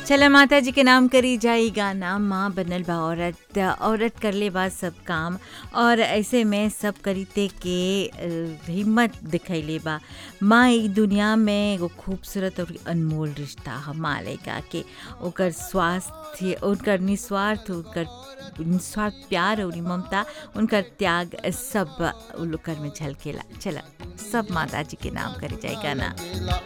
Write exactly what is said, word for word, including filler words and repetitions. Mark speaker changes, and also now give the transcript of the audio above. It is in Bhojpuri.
Speaker 1: चला माता जी के नाम करी जाई गाना, माँ बनल बा औरत, औरत कर ले बा सब काम और ऐसे में सब करीते के अ, हिम्मत दिखैले बा। माँ ई दुनिया में एगो खूबसूरत और अनमोल रिश्ता ह माँ लइका के। ओकर स्वास्थ्य, उनकर निस्वार्थ, उनकर निस्वार्थ प्यार और ममता, उनकर त्याग सब उ लोकर में झलकेला। चला सब माता जी के नाम करी जाई गाना।